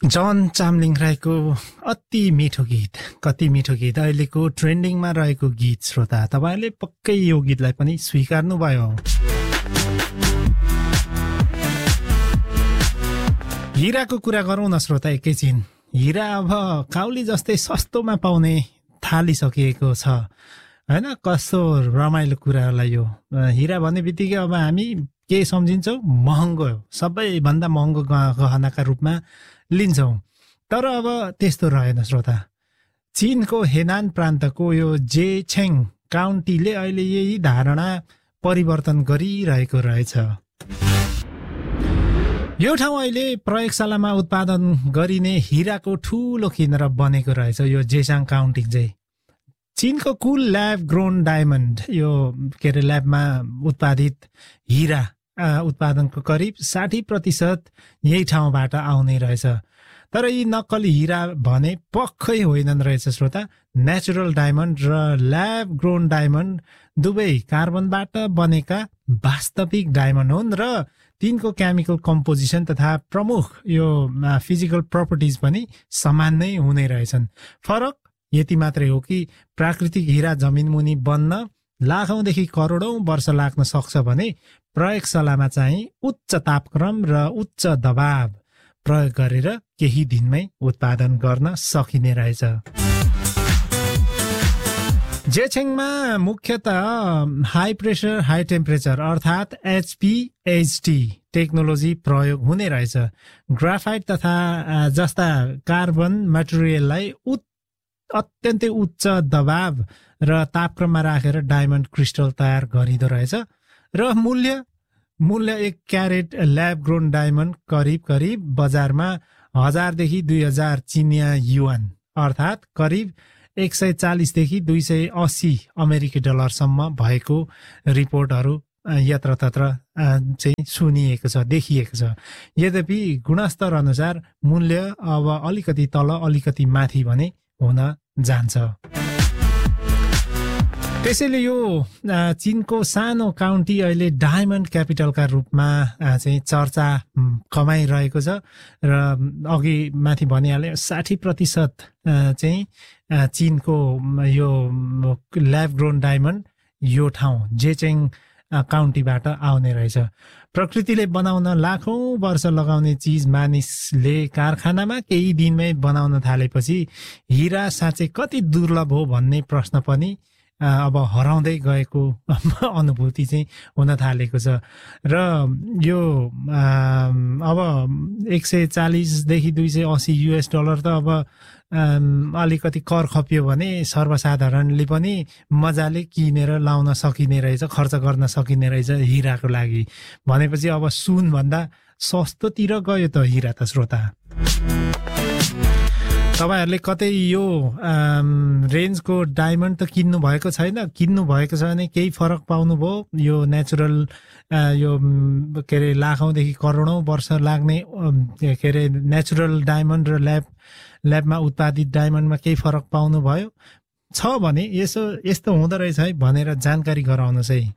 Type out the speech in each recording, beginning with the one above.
जन चामलिङ राईको अति मिठो गीत, कति मिठो गीत, अहिलेको ट्रेन्डिङमा रहेको गीत। श्रोता तपाईहरुले पक्कै यो गीतलाई पनि स्वीकार्नु भयो। हिराको कुरा गरौँ न श्रोता एकैछिन। हिरा अब काउली जस्तै सस्तोमा पाउने थालिसकिएको छ हैन। कस्तो रमाइलो कुरा होला यो। हिरा भन्ने बित्तिकै अब हामी के सम्झिन्छौँ? महँगो, सबैभन्दा महँगो गहनाका रूपमा लिन्छौँ। तर अब त्यस्तो रहेन श्रोता। चीनको हेनान प्रान्तको यो जेछेङ काउन्टीले अहिले यही धारणा परिवर्तन गरिरहेको रहेछ। यो ठाउँ अहिले प्रयोगशालामा उत्पादन गरिने हिराको ठूलो केन्द्र बनेको रहेछ यो जेछाङ काउन्टी चाहिँ। चीनको कुल ल्याब ग्रोन डायमन्ड, यो के अरे ल्याबमा उत्पादित हिरा उत्पादनको करिब 60% यही ठाउँबाट आउने रहेछ। तर यी नक्कली हिरा भने पक्कै होइनन् रहेछ श्रोता। नेचुरल डायमन्ड र ल्याब ग्रोन डायमन्ड दुवै कार्बनबाट बनेका वास्तविक डायमन्ड हुन् र तिनको केमिकल कम्पोजिसन तथा प्रमुख यो फिजिकल प्रपर्टिज पनि समान नै हुने रहेछन्। फरक यति मात्रै हो कि प्राकृतिक हिरा जमिन मुनि बन्न लाखौंदेखि करोडौं वर्ष लाग्न सक्छ भने प्रयोगशालामा चाहिँ उच्च तापक्रम र उच्च दबाव प्रयोग गरेर केही दिनमै उत्पादन गर्न सकिने रहेछ। जेछेङमा मुख्यतः हाई प्रेसर हाई टेम्परेचर अर्थात् HPHT टेक्नोलोजी प्रयोग हुने रहेछ। ग्राफाइट तथा जस्ता कार्बन मटेरियललाई अत्यन्तै उच्च दबाव र तापक्रममा राखेर डायमन्ड क्रिस्टल तयार गरिँदो रहेछ। र मूल्य 1 क्यारेट ल्याब ग्रोन डायमन्ड करिब बजारमा 1000 देखि 2000 चिनिया युआन अर्थात् करिब 140 देखि 280 अमेरिकी डलरसम्म भएको रिपोर्टहरू यत्रतत्र चाहिँ सुनिएको छ, देखिएको छ। यद्यपि गुणस्तर अनुसार मूल्य अब अलिकति तल अलिकति माथि भने हुन जान्छ। त्यसैले यो चीनको सानो काउन्टी अहिले डायमन्ड क्यापिटलका रूपमा चाहिँ चर्चा कमाइरहेको छ। र अघि माथि भनिहाले 60% चाहिँ चीनको यो ल्याब ग्रोन डायमन्ड यो ठाउँ जेछेङ काउन्टीबाट आउने रहेछ। प्रकृतिले बनाउन लाखौं वर्ष लगाउने चीज मानिसले कारखानामा केही दिनमै बनाउन थालेपछि हिरा साँच्चै कति दुर्लभ हो भन्ने प्रश्न पनि अब हराउँदै गएको अनुभूति चाहिँ हुन थालेको छ। र यो अब 140 देखि 280 US डलर त अब अलिकति कर खपियो भने सर्वसाधारणले पनि मजाले किनेर लाउन सकिने रहेछ, खर्च गर्न सकिने रहेछ हिराको लागि। भनेपछि अब सुन भन्दा सस्तोतिर गयो त हिरा त श्रोता। तपाईहरुले कतै यो रेन्जको डायमन्ड त किन्नु भएको छैन? किन्नु भएको छ भने केही फरक पाउनु भयो? यो नेचुरल यो के अरे लाखौंदेखि करोडौं वर्ष लाग्ने के अरे नेचुरल डायमन्ड र ल्याबमा उत्पादित डायमन्डमा केही फरक पाउनु भयो? छ भने यस्तो हुँदो रहेछ है भनेर जानकारी गराउनुहोस् है।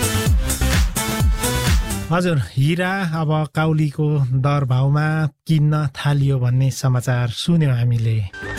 हजुर, हिरा अब काउलीको दर भाउमा किन्न थालियो भन्ने समाचार सुन्यौं हामीले।